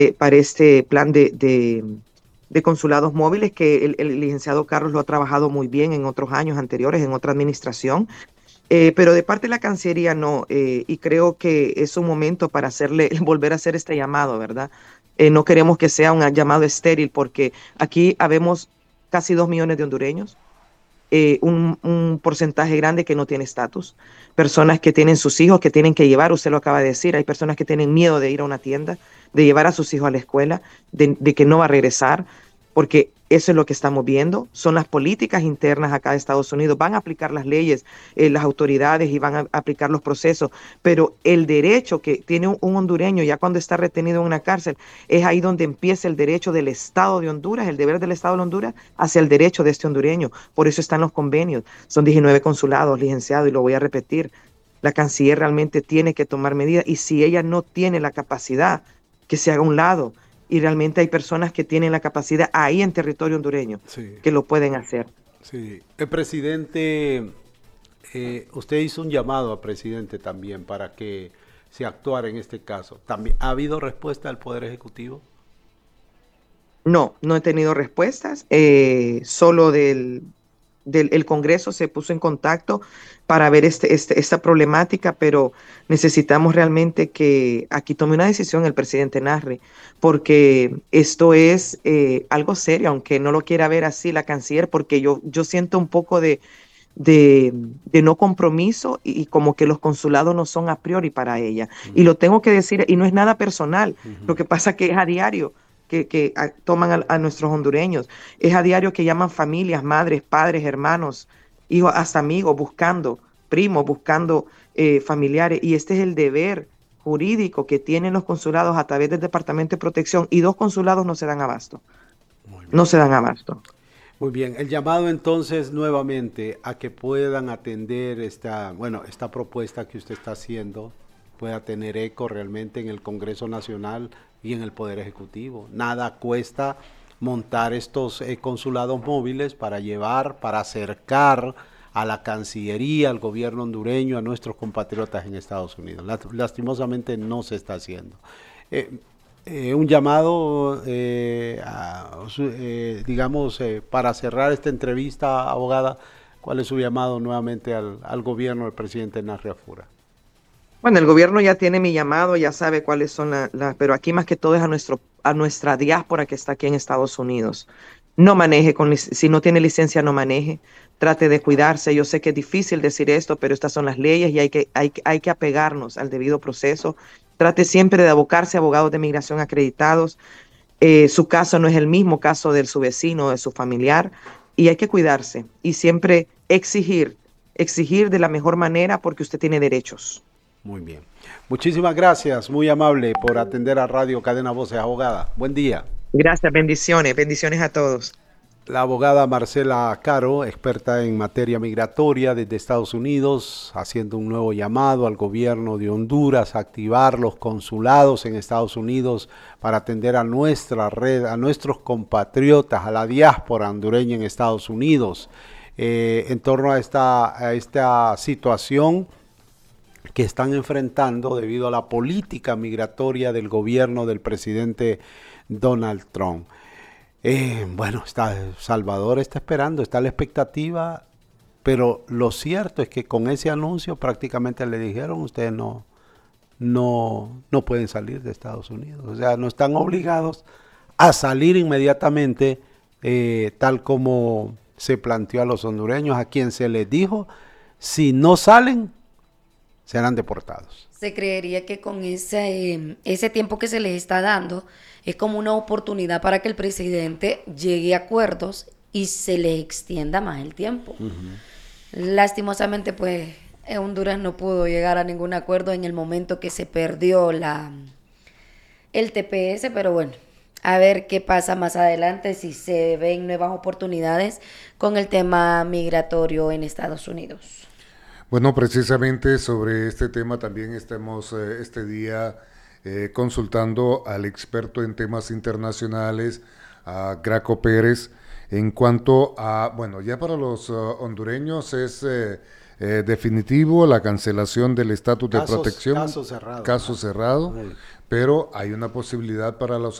para este plan de consulados móviles que el licenciado Carlos lo ha trabajado muy bien en otros años anteriores, en otra administración. Pero de parte de la Cancillería no, y creo que es un momento para hacerle, volver a hacer este llamado, ¿verdad? No queremos que sea un llamado estéril porque aquí habemos casi 2 millones de hondureños, un porcentaje grande que no tiene estatus, personas que tienen sus hijos que tienen que llevar, usted lo acaba de decir, hay personas que tienen miedo de ir a una tienda, de llevar a sus hijos a la escuela, de que no va a regresar, porque eso es lo que estamos viendo, son las políticas internas acá de Estados Unidos, van a aplicar las leyes, las autoridades y van a aplicar los procesos, pero el derecho que tiene un hondureño ya cuando está retenido en una cárcel, es ahí donde empieza el derecho del Estado de Honduras, el deber del Estado de Honduras hacia el derecho de este hondureño. Por eso están los convenios. Son 19 consulados, licenciado, y lo voy a repetir. La canciller realmente tiene que tomar medidas y si ella no tiene la capacidad, que se haga a un lado. Y realmente hay personas que tienen la capacidad ahí en territorio hondureño Sí, que lo pueden hacer. sí. El presidente, usted hizo un llamado al presidente también para que se actuara en este caso. ¿También ha habido respuesta del Poder Ejecutivo? No, no he tenido respuestas. Solo el Congreso se puso en contacto para ver esta problemática, pero necesitamos realmente que aquí tome una decisión el presidente Narri, porque esto es algo serio, aunque no lo quiera ver así la canciller, porque yo siento un poco de no compromiso y como que los consulados no son a priori para ella. Y lo tengo que decir, y no es nada personal, lo que pasa que es a diario. Que toman a nuestros hondureños. Es a diario que llaman familias, madres, padres, hermanos, hijos, hasta amigos, buscando primos, buscando familiares. Y este es el deber jurídico que tienen los consulados a través del Departamento de Protección. Y 2 consulados no se dan abasto. Muy No bien. se dan abasto. Muy bien, el llamado entonces nuevamente a que puedan atender esta, bueno, esta propuesta que usted está haciendo, pueda tener eco realmente en el Congreso Nacional y en el Poder Ejecutivo. Nada cuesta montar estos consulados móviles para llevar, para acercar a la Cancillería, al gobierno hondureño, a nuestros compatriotas en Estados Unidos. Lastimosamente no se está haciendo. Eh, un llamado, digamos, para cerrar esta entrevista, abogada, ¿cuál es su llamado nuevamente al gobierno del presidente Narria Fura? Bueno, el gobierno ya tiene mi llamado, ya sabe cuáles son pero aquí más que todo es a nuestra diáspora que está aquí en Estados Unidos. No maneje si no tiene licencia, no maneje. Trate de cuidarse. Yo sé que es difícil decir esto, pero estas son las leyes y hay que apegarnos al debido proceso. Trate siempre de abocarse a abogados de migración acreditados. Su caso no es el mismo caso de su vecino o de su familiar y hay que cuidarse y siempre exigir de la mejor manera porque usted tiene derechos. Muy bien. Muchísimas gracias, muy amable por atender a Radio Cadena Voces, abogada. Buen día. Gracias, bendiciones, bendiciones a todos. La abogada Marcela Caro, experta en materia migratoria desde Estados Unidos, haciendo un nuevo llamado al gobierno de Honduras a activar los consulados en Estados Unidos para atender a nuestra red, a nuestros compatriotas, a la diáspora hondureña en Estados Unidos, en torno a esta situación que están enfrentando debido a la política migratoria del gobierno del presidente Donald Trump. Bueno, Salvador está esperando, está la expectativa, pero lo cierto es que con ese anuncio prácticamente le dijeron, ustedes no pueden salir de Estados Unidos. O sea, no están obligados a salir inmediatamente, tal como se planteó a los hondureños, a quien se les dijo, si no salen, serán deportados. Se creería que con ese tiempo que se les está dando es como una oportunidad para que el presidente llegue a acuerdos y se le extienda más el tiempo. Lastimosamente, pues, Honduras no pudo llegar a ningún acuerdo en el momento que se perdió el TPS, pero bueno, a ver qué pasa más adelante, si se ven nuevas oportunidades con el tema migratorio en Estados Unidos. Bueno, precisamente sobre este tema también estamos este día consultando al experto en temas internacionales, a Graco Pérez, en cuanto a, bueno, ya para los hondureños es definitivo la cancelación del estatus de protección. Caso cerrado. Caso cerrado. Sí. pero hay una posibilidad para los